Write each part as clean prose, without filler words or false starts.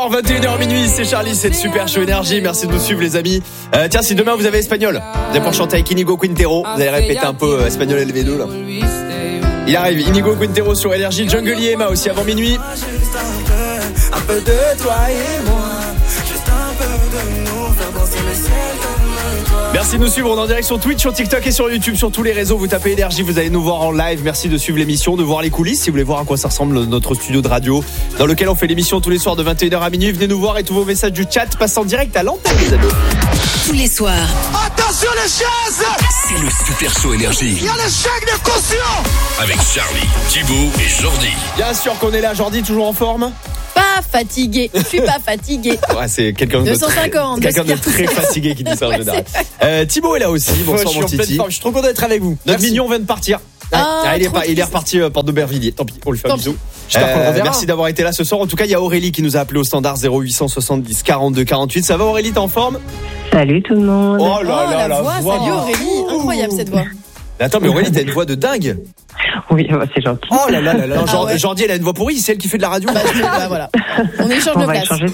21h minuit, c'est Charlie, c'est le Super Show Énergie. Merci de nous suivre les amis. Tiens, si demain vous avez espagnol, vous allez pouvoir chanter avec Inigo Quintero. Vous allez répéter un peu espagnol LV2 là. Il arrive, Inigo Quintero sur Énergie. Jungle et Emma aussi avant minuit. Un peu de toi et moi, juste un peu de nous, faire danser le ciel comme toi. Merci de nous suivre, on est en direct sur Twitch, sur TikTok et sur YouTube, sur tous les réseaux. Vous tapez Énergie, vous allez nous voir en live. Merci de suivre l'émission, de voir les coulisses. Si vous voulez voir à quoi ça ressemble notre studio de radio dans lequel on fait l'émission tous les soirs de 21h à minuit, venez nous voir et tous vos messages du chat passent en direct à l'antenne les amis. Tous les soirs. Attention les chaises! C'est le Super Show Énergie. Il y a le chèque de caution! Avec Charlie, Thibaut et Jordi. Bien sûr qu'on est là, Jordi, toujours en forme? Pas fatigué, je suis pas fatigué. Ouais, c'est quelqu'un de 250, quelqu'un de très fatigué qui dit ça en général. Thibaut est là aussi, bonsoir mon Titi. Je suis trop content d'être avec vous. Notre mignon vient de partir. Il est reparti porte d'Aubervilliers. Tant pis, on lui fait un bisou. Merci d'avoir été là ce soir. En tout cas, il y a Aurélie qui nous a appelé au standard 0870 42 48. Ça va Aurélie, t'es en forme? Salut tout le monde. Oh là là, la voix. Salut Aurélie, incroyable cette voix. Attends, mais Aurélie, t'as une voix de dingue. Oui, c'est gentil. Oh là là là là. Jordi, elle a une voix pourrie, c'est elle qui fait de la radio. Bah voilà. On échange de place. On va changer de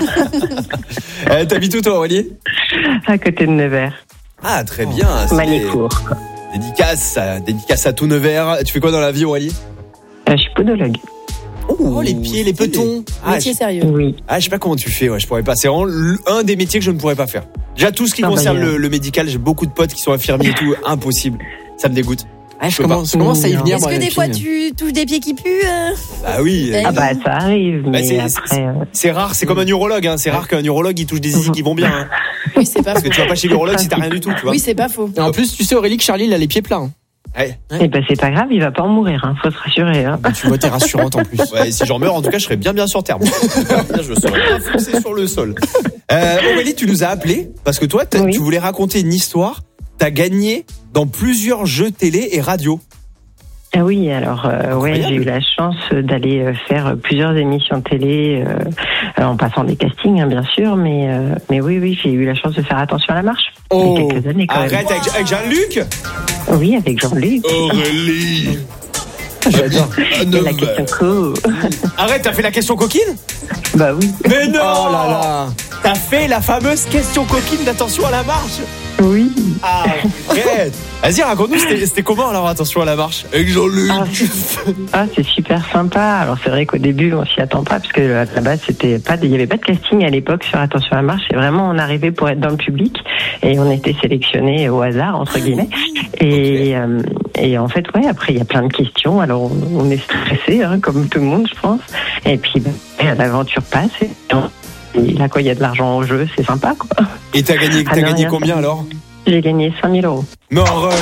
place. T'habites où toi Aurélie? À côté de Nevers. Ah très bien. Malicourt. Dédicace à tout Nevers. Tu fais quoi dans la vie Aurélie? Je suis podologue. Oh les pieds, les petons. Métier sérieux. Oui. Je sais pas comment tu fais, je pourrais pas. C'est vraiment un des métiers que je ne pourrais pas faire. Déjà tout ce qui concerne le médical, j'ai beaucoup de potes qui sont infirmiers et tout, impossible. Ça me dégoûte. Je commence à y venir. Est-ce que des fois tu touches des pieds qui puent? Bah oui. Ça arrive. Mais après, c'est rare, c'est comme un urologue. C'est rare qu'un urologue il touche des zizi qui vont bien. Oui, c'est pas faux. Parce que tu vas pas chez l'urologue si t'as rien du tout, tu vois. Oui, c'est pas faux. Et en plus, tu sais Aurélie que Charlie il a les pieds pleins. Ouais. C'est pas grave, il va pas en mourir, faut se rassurer. Tu vois, t'es rassurante en plus. Ouais, si j'en meurs, en tout cas, je serais bien sur terre. Je serais pas foncé sur le sol. Aurélie, tu nous as appelé parce que toi, tu voulais raconter une histoire. T'as gagné dans plusieurs jeux télé et radio. Ah oui, alors j'ai eu la chance d'aller faire plusieurs émissions télé en passant des castings, bien sûr, mais oui, j'ai eu la chance de faire Attention à la marche. Il y a quelques années quand même. Arrête avec Jean-Luc. Oui, avec Jean-Luc. Aurélie. J'adore. La question co. Arrête, t'as fait la question coquine? Bah oui. Mais non. Oh là là. T'as fait la fameuse question coquine d'Attention à la marche? Oui. Arrête. Vas-y, raconte-nous, c'était comment alors Attention à la marche avec Jean-Luc? C'est super sympa. Alors c'est vrai qu'au début on s'y attend pas parce que à la base il y avait pas de casting à l'époque sur Attention à la marche. C'est vraiment on arrivait pour être dans le public et on était sélectionnés au hasard entre guillemets. Et en fait après il y a plein de questions. Alors on est stressé comme tout le monde je pense. Et puis l'aventure passe. Et là, il y a de l'argent en jeu, c'est sympa, quoi. Et t'as gagné combien, alors? J'ai gagné 5 000 euros. Non,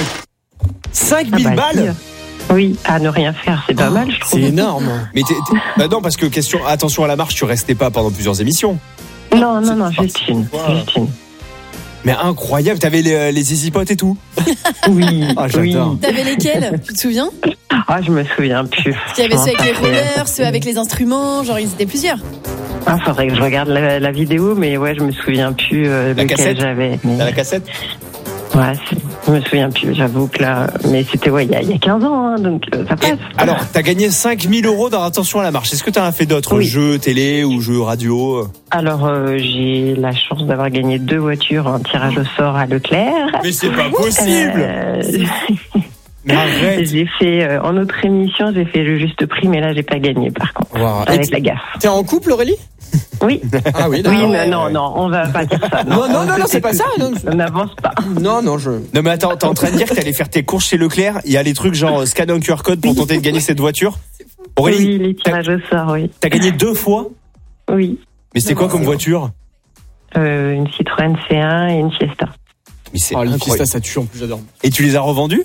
5 000 balles? Oui, à ne rien faire, c'est pas mal, je trouve. C'est énorme. Mais non, parce que Attention à la marche, tu restais pas pendant plusieurs émissions. Non, juste une. Mais incroyable, t'avais les zizipotes et tout. Oui, j'adore. T'avais lesquels? Tu te souviens? Je me souviens plus. Parce qu'il y avait ceux avec les rollers, ceux avec les instruments, genre ils étaient plusieurs. Faudrait que je regarde la vidéo, mais je me souviens plus lequel j'avais. T'as la cassette? Ouais, je me souviens plus, j'avoue que là... Mais c'était, il y a 15 ans, donc ça passe. Alors, t'as gagné 5 000 euros dans Attention à la marche. Est-ce que t'en as fait d'autres jeux télé ou jeux radio? Alors, j'ai la chance d'avoir gagné 2 voitures en tirage au sort à Leclerc. Mais c'est pas possible. Mais arrête. J'ai fait, en autre émission, j'ai fait le juste prix, mais là, j'ai pas gagné, par contre. Wow. Avec la gaffe. T'es en couple, Aurélie? Oui. Ah oui, d'accord. Oui, mais non, on va pas dire ça. Non, c'est pas ça. On n'avance pas. Non, Non, mais attends, t'es en train de dire que t'allais faire tes courses chez Leclerc. Il y a les trucs genre scanner un QR code pour tenter de gagner cette voiture. Aurélie, oui, les tirages au sort, oui. T'as gagné 2 fois? Oui. Mais c'était quoi comme voiture? Une Citroën C1 et une Fiesta. Mais c'est les Fiesta, ça tue en plus, j'adore. Et tu les as revendus?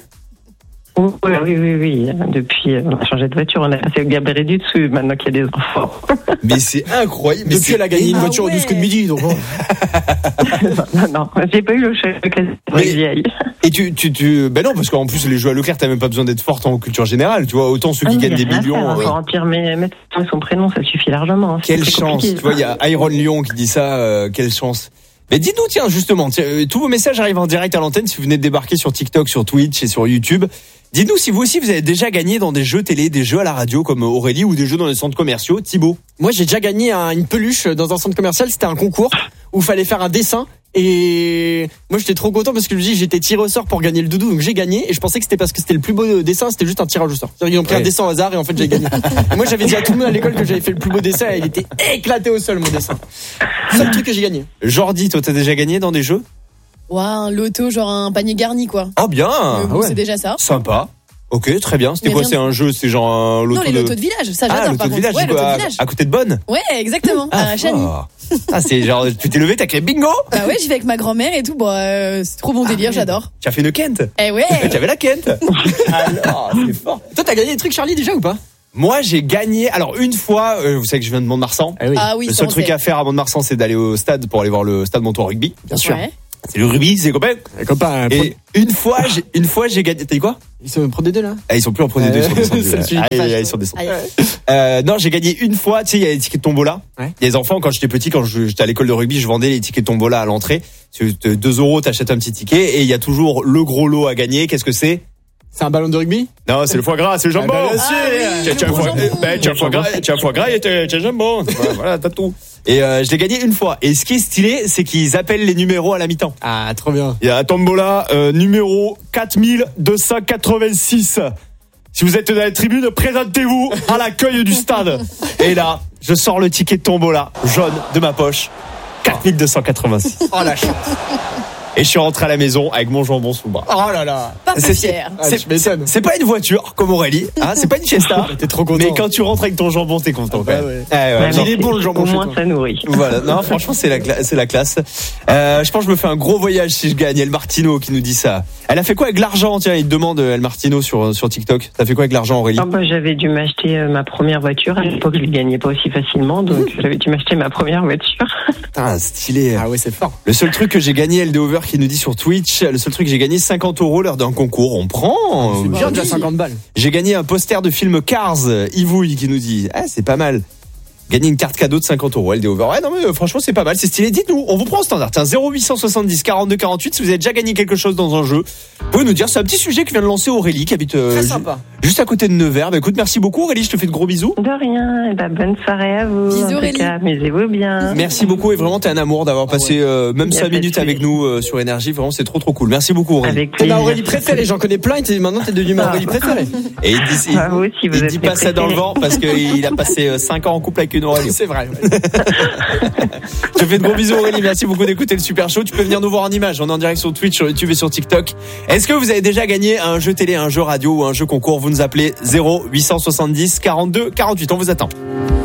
Oui. Depuis, on a changé de voiture. On a passé au gabarit du dessus maintenant qu'il y a des enfants. Mais c'est incroyable. Mais depuis, elle a gagné une voiture au 12 de midi. Donc non, j'ai pas eu le choix de vieille. Et ben non, parce qu'en plus, les jeux à Leclerc, t'as même pas besoin d'être forte en culture générale. Tu vois, autant ceux qui gagnent des millions. Pour remplir mettre son prénom, ça suffit largement. Quelle chance. Tu vois, il y a Iron Lyon qui dit ça. Quelle chance. Mais dites-nous, tiens, justement, tous vos messages arrivent en direct à l'antenne si vous venez de débarquer sur TikTok, sur Twitch et sur YouTube. Dites-nous si vous aussi vous avez déjà gagné dans des jeux télé, des jeux à la radio comme Aurélie ou des jeux dans les centres commerciaux. Thibaut? Moi, j'ai déjà gagné une peluche dans un centre commercial. C'était un concours où il fallait faire un dessin. Et moi, j'étais trop content parce que je me dis, j'étais tiré au sort pour gagner le doudou. Donc j'ai gagné et je pensais que c'était parce que c'était le plus beau dessin. C'était juste un tirage au sort. Ils ont pris un dessin au hasard et en fait, j'ai gagné. Et moi, j'avais dit à tout le monde à l'école que j'avais fait le plus beau dessin et il était éclaté au sol, mon dessin. C'est le truc que j'ai gagné. Jordi, toi, t'as déjà gagné dans des jeux? Ouais, un loto, genre un panier garni, quoi. Ah bien. Mais bon, c'est déjà ça. Sympa. Ok, très bien. C'était Mais quoi? rien C'est un jeu, c'est genre un loto Non, les lotos de village, ça j'adore. loto par de contre. village, Ouais, loto de village. à côté de Bonne. Ouais, exactement. À Chani. Ah, c'est genre, tu t'es levé, t'as créé bingo. Bah ouais, j'y vais avec ma grand-mère et tout. Bon, c'est trop bon délire, j'adore. Tu as fait une Kent. Eh ouais. Tu avais la Kent. Alors, c'est fort. Toi, t'as gagné des trucs, Charlie, déjà ou pas? Moi, j'ai gagné. Alors, une fois, vous savez que je viens de Mont-de-Marsan. Ah oui, Le ça, seul on truc sait. à faire à Mont-de-Marsan, c'est d'aller au stade pour aller voir le stade Montois Rugby. Bien sûr. Ouais. C'est le rugby, c'est copains. Les copains, Et une fois, j'ai gagné. T'as dit quoi? ils sont Pro D2 là. Ah, ils sont plus en Pro D2, ils sont descendus. C'est le suivi de page, Ils sont descendus. Aïe. Non, j'ai gagné une fois. Tu sais, il y a les tickets de tombola. Ouais. Les enfants, quand j'étais petit, quand j'étais à l'école de rugby, je vendais les tickets de tombola à l'entrée. 2 €, t'achètes un petit ticket et il y a toujours le gros lot à gagner. Qu'est-ce que c'est? C'est un ballon de rugby? Non, c'est le foie gras, c'est le jambon. Ah, bien sûr. Tiens, le gros jambon. tiens, le foie gras et tiens, le jambon. Voilà, t'as tout. Et je l'ai gagné une fois. Et ce qui est stylé, c'est qu'ils appellent les numéros à la mi-temps. Ah, trop bien. Il y a un tombola numéro 4286. Si vous êtes dans la tribune, présentez-vous à l'accueil du stade. Et là, je sors le ticket de tombola jaune de ma poche. 4286. Oh la chance. Et je suis rentré à la maison avec mon jambon sous le bras. Oh là là. Pas C'est- fier. Ah, tu m'étonnes. C'est pas une voiture comme Aurélie, hein, c'est pas une Fiesta. T'es trop content. Mais quand tu rentres avec ton jambon, t'es content. Ah, quand même. ouais. Ah, ouais, Ouais, genre, il est bon, le jambon Au chez moins, toi. ça nourrit. voilà. Non, franchement, c'est la classe. Je pense que je me fais un gros voyage si je gagne. El Martino qui nous dit ça. Elle a fait quoi avec l'argent? Tiens, il te demande El Martino sur TikTok. T'as fait quoi avec l'argent, Aurélie? Ah bah, j'avais dû m'acheter ma première voiture. À l'époque, je ne gagnais pas aussi facilement, donc j'avais dû m'acheter ma première voiture. Putain, stylé. Ah ouais, c'est fort. Le seul truc que j'ai gagné, LD Over qui nous dit sur Twitch, le seul truc que j'ai gagné 50 € lors d'un concours. On prend. C'est bien déjà 50 balles. J'ai gagné un poster de film Cars, Ivouille qui nous dit, c'est pas mal. Gagner une carte cadeau de 50 €, LD Over. Ouais, non, mais franchement, c'est pas mal, c'est stylé. Dites-nous, on vous prend au standard. Tiens, 0870 42 48, si vous avez déjà gagné quelque chose dans un jeu. Vous pouvez nous dire, c'est un petit sujet que vient de lancer Aurélie, qui habite Très sympa. juste à côté de Nevers. Bah, écoute, merci beaucoup Aurélie, je te fais de gros bisous. De rien. Et bah, bonne soirée à vous. Bisous, en tout Aurélie. cas, amusez-vous bien. Merci beaucoup et vraiment, t'es un amour d'avoir passé même Y a 5 pas de minutes souci. avec nous sur Énergie. Vraiment, c'est trop cool. Merci beaucoup Aurélie. Avec T'es plaisir. ma Aurélie préférée, j'en connais plein et maintenant t'es devenue ma Aurélie préférée. Et il dit, Ah, vous aussi, vous il êtes dit mes pas ça dans le préférés. vent parce qu'il a passé 5 ans en couple avec une Aurélie. C'est vrai. Je te fais de gros bisous Aurélie, merci beaucoup d'écouter le Super Show. Tu peux venir nous voir en image, on est en direct sur Twitch, sur YouTube et sur TikTok. Est-ce que vous avez déjà gagné un jeu télé, un jeu radio ou un jeu concours? Vous nous appelez 0870 42 48, on vous attend.